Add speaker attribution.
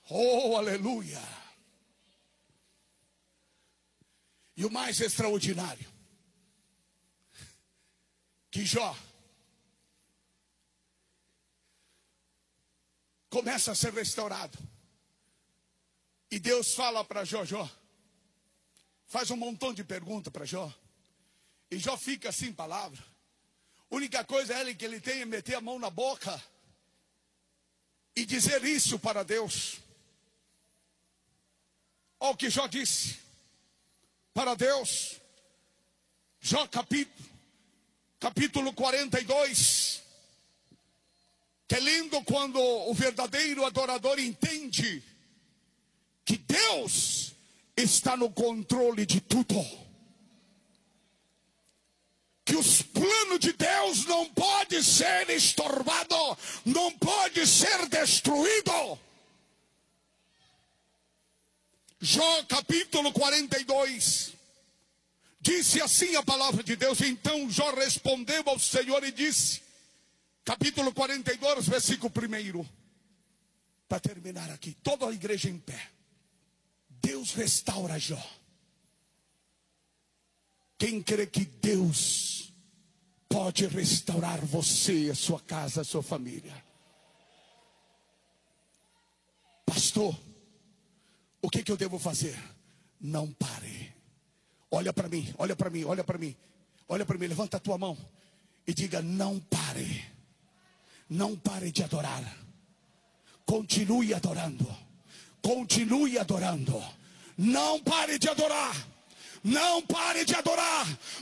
Speaker 1: Oh, aleluia. E o mais extraordinário, que Jó começa a ser restaurado. E Deus fala para Jó, faz um montão de perguntas para Jó. E Jó fica sem palavra. A única coisa que ele tem é meter a mão na boca e dizer isso para Deus. Olha o que Jó disse para Deus. Jó capítulo 42. Que é lindo quando o verdadeiro adorador entende que Deus está no controle de tudo. Que os planos de Deus não podem ser estorbados, não pode ser destruído. Jó capítulo 42, disse assim a palavra de Deus. Então Jó respondeu ao Senhor e disse, capítulo 42, versículo 1, para terminar aqui, toda a igreja em pé. Deus restaura Jó. Quem crê que Deus pode restaurar você, a sua casa, a sua família? Pastor, o que eu devo fazer? Não pare. Olha para mim, olha para mim, olha para mim. Olha para mim, levanta a tua mão e diga, não pare. Não pare de adorar. Continue adorando. Continue adorando. Não pare de adorar. Não pare de adorar.